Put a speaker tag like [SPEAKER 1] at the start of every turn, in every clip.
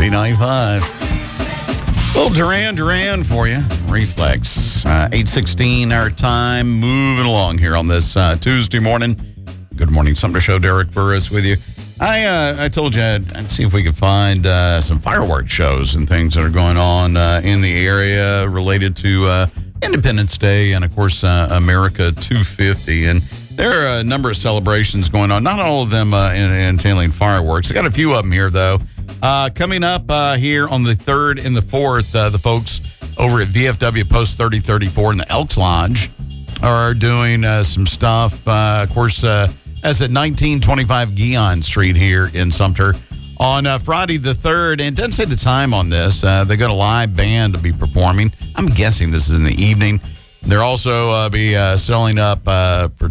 [SPEAKER 1] B95. Little Duran for you. Reflex. 8:16 our time. Moving along here on this Tuesday morning. Good morning, Sumter Show. Derek Burris with you. I told you I'd see if we could find some fireworks shows and things that are going on in the area related to Independence Day and, of course, America 250. And there are a number of celebrations going on, not all of them entailing fireworks. I got a few of them here, though. Coming up here on the 3rd and the 4th, the folks over at VFW Post 3034 in the Elks Lodge are doing some stuff. Of course, that's at 1925 Guion Street here in Sumter on Friday the 3rd. And it doesn't say the time on this. They got a live band to be performing. I'm guessing this is in the evening. They'll also be selling up for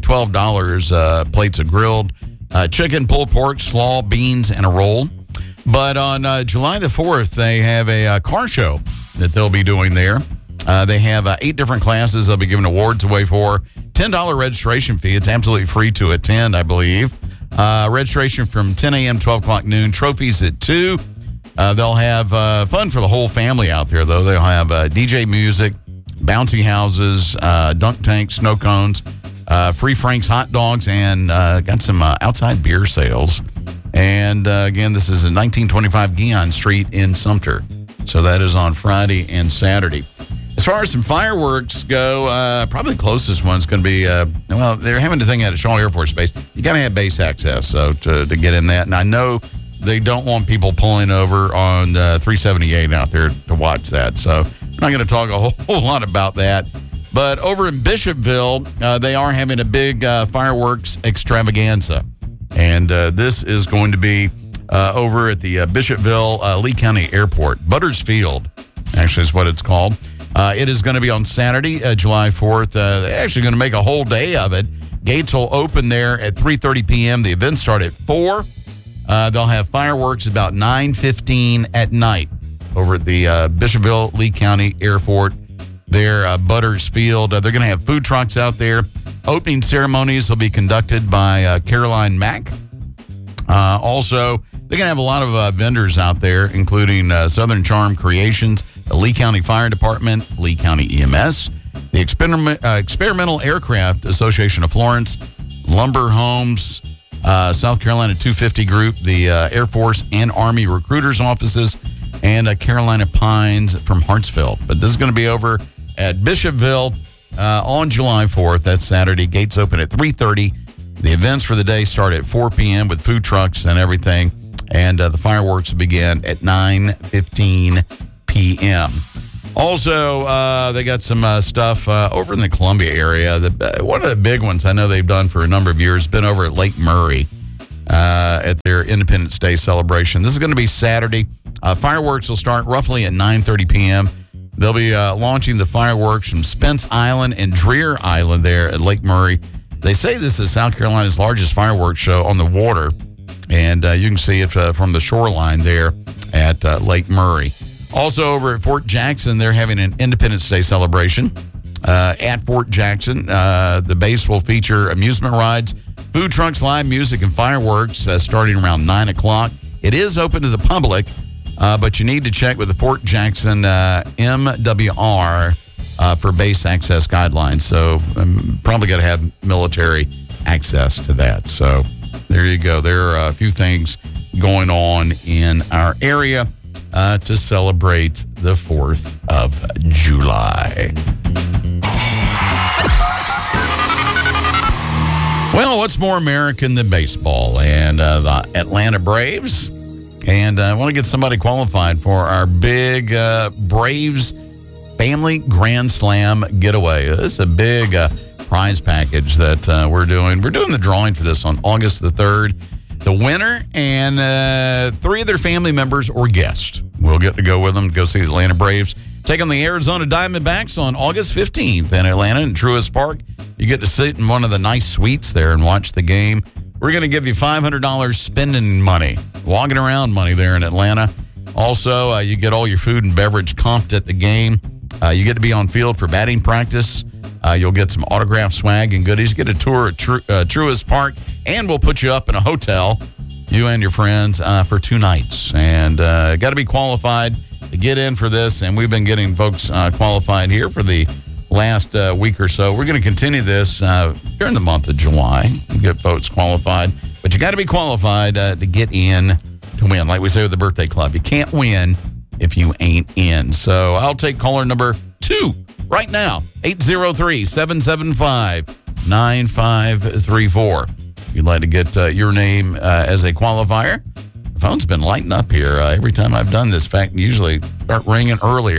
[SPEAKER 1] $12 plates of grilled chicken, pulled pork, slaw, beans, and a roll. But on July the 4th, they have a car show that they'll be doing there. They have 8 different classes they'll be giving awards away for. $10 registration fee. It's absolutely free to attend, I believe. Registration from 10 a.m., 12 o'clock noon. Trophies at 2. They'll have fun for the whole family out there, though. They'll have DJ music, bouncy houses, dunk tanks, snow cones, free Frank's hot dogs, and got some outside beer sales. And again, this is in 1925 Guion Street in Sumter. So that is on Friday and Saturday. As far as some fireworks go, probably the closest one's going to be, they're having the thing at Shaw Air Force Base. You got to have base access so to get in that. And I know they don't want people pulling over on 378 out there to watch that. So I'm not going to talk a whole lot about that. But over in Bishopville, they are having a big fireworks extravaganza. And this is going to be over at the Bishopville Lee County Airport. Butters Field, actually, is what it's called. It is going to be on Saturday, July 4th. They're actually going to make a whole day of it. Gates will open there at 3:30 p.m. The event start at 4. They'll have fireworks about 9:15 at night over at the Bishopville Lee County Airport there, Butters Field. They're going to have food trucks out there. Opening ceremonies will be conducted by Caroline Mack. Also, they're going to have a lot of vendors out there, including Southern Charm Creations, the Lee County Fire Department, Lee County EMS, the Experimental Aircraft Association of Florence, Lumber Homes, South Carolina 250 Group, the Air Force and Army Recruiters Offices, and Carolina Pines from Hartsville. But this is going to be over at Bishopville on July 4th. That's Saturday. Gates open at 3:30. The events for the day start at 4 p.m. with food trucks and everything. And the fireworks begin at 9:15 p.m. Also, they got some stuff over in the Columbia area. One of the big ones I know they've done for a number of years has been over at Lake Murray at their Independence Day celebration. This is going to be Saturday. Fireworks will start roughly at 9:30 p.m. They'll be launching the fireworks from Spence Island and Dreher Island there at Lake Murray. They say this is South Carolina's largest fireworks show on the water, and you can see it from the shoreline there at Lake Murray. Also over at Fort Jackson, they're having an Independence Day celebration at Fort Jackson. The base will feature amusement rides, food trucks, live music, and fireworks starting around 9 o'clock. It is open to the public, but you need to check with the Fort Jackson MWR for base access guidelines. So probably got to have military access to that. So there you go. There are a few things going on in our area to celebrate the 4th of July. Well, what's more American than baseball? And the Atlanta Braves. And I want to get somebody qualified for our big Braves Family Grand Slam getaway. This is a big prize package that we're doing. We're doing the drawing for this on August the 3rd. The winner and 3 of their family members or guests will get to go with them to go see the Atlanta Braves take on the Arizona Diamondbacks on August 15th in Atlanta in Truist Park. You get to sit in one of the nice suites there and watch the game. We're going to give you $500 spending money, walking around money there in Atlanta. Also, you get all your food and beverage comped at the game. You get to be on field for batting practice. You'll get some autograph swag and goodies. You get a tour at Truist Park, and we'll put you up in a hotel you and your friends, for 2 nighs. And got to be qualified to get in for this. And we've been getting folks qualified here for the last week or so. We're going to continue this during the month of July and get folks qualified. But you got to be qualified to get in to win. Like we say with the birthday club, you can't win if you ain't in. So I'll take caller number 2 right now, 803-775-9534. If you'd like to get your name as a qualifier. The phone's been lighting up here every time I've done this. In fact, usually start ringing earlier.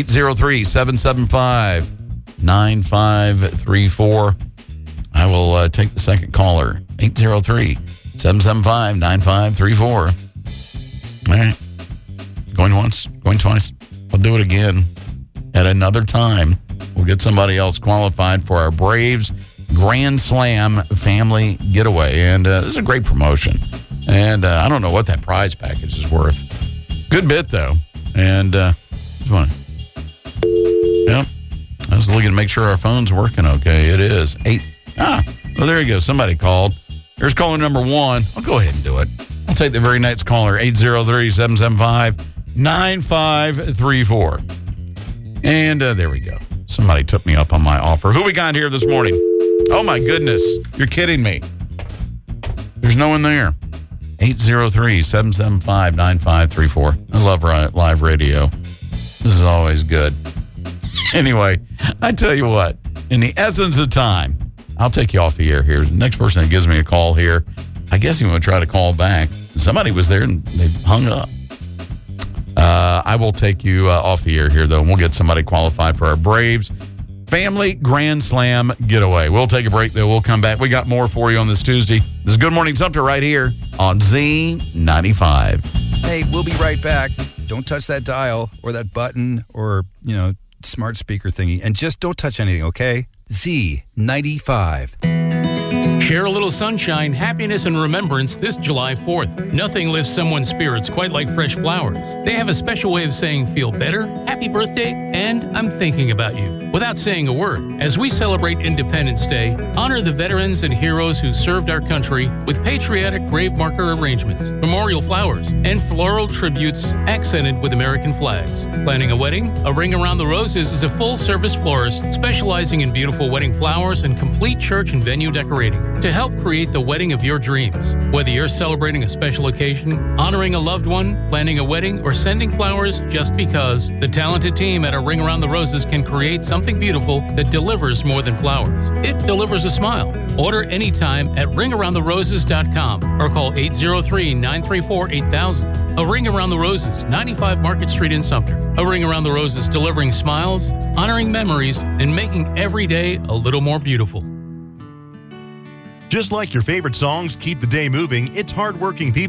[SPEAKER 1] 803-775-9534. I will take the second caller. 803-775-9534. All right. Going once, going twice. I'll do it again at another time. We'll get somebody else qualified for our Braves Grand Slam family getaway. And this is a great promotion. And I don't know what that prize package is worth. Good bit, though. And just want to... Yep. I was looking to make sure our phone's working okay. It is. Well, there you go. Somebody called. Here's caller number 1. I'll go ahead and do it. I'll take the very next caller, 803-775-9534. And there we go. Somebody took me up on my offer. Who we got here this morning? Oh, my goodness. You're kidding me. There's no one there. 803-775-9534. I love live radio. This is always good. Anyway, I tell you what, in the essence of time, I'll take you off the air here. The next person that gives me a call here, I guess you want to try to call back. Somebody was there and they hung up. I will take you off the air here, though, and we'll get somebody qualified for our Braves Family Grand Slam getaway. We'll take a break, though. We'll come back. We got more for you on this Tuesday. This is Good Morning Sumter right here on Z95.
[SPEAKER 2] Hey, we'll be right back. Don't touch that dial or that button or, smart speaker thingy. And just don't touch anything, okay? Z95.
[SPEAKER 3] Share a little sunshine, happiness, and remembrance this July 4th. Nothing lifts someone's spirits quite like fresh flowers. They have a special way of saying feel better, happy birthday, and I'm thinking about you, without saying a word. As we celebrate Independence Day, honor the veterans and heroes who served our country with patriotic grave marker arrangements, memorial flowers, and floral tributes accented with American flags. Planning a wedding? A Ring Around the Roses is a full-service florist specializing in beautiful wedding flowers and complete church and venue decorating to help create the wedding of your dreams. Whether you're celebrating a special occasion, honoring a loved one, planning a wedding, or sending flowers just because, the talented team at A Ring Around the Roses can create something beautiful that delivers more than flowers. It delivers a smile. Order anytime at ringaroundtheroses.com or call 803-934-8000. A Ring Around the Roses, 95 Market Street in Sumter. A Ring Around the Roses, delivering smiles, honoring memories, and making every day a little more beautiful.
[SPEAKER 4] Just like your favorite songs keep the day moving, it's hardworking people